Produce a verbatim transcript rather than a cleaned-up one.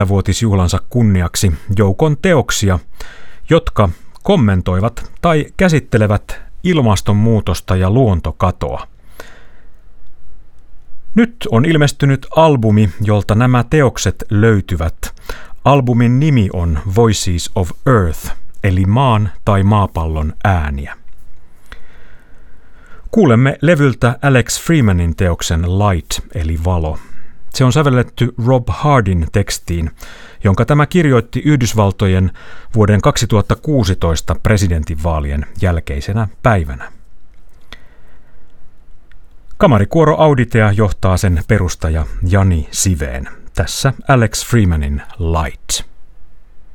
vuotisjuhlansa kunniaksi joukon teoksia, jotka kommentoivat tai käsittelevät ilmastonmuutosta ja luontokatoa. Nyt on ilmestynyt albumi, jolta nämä teokset löytyvät. Albumin nimi on Voices of Earth, eli maan tai maapallon ääniä. Kuulemme levyltä Alex Freemanin teoksen Light, eli valo. Se on sävelletty Rob Hardin tekstiin, jonka tämä kirjoitti Yhdysvaltojen vuoden kaksituhattakuusitoista presidentinvaalien jälkeisenä päivänä. Kamarikuoro Auditea johtaa sen perustaja Jani Siveen. Tässä Alex Freemanin Light.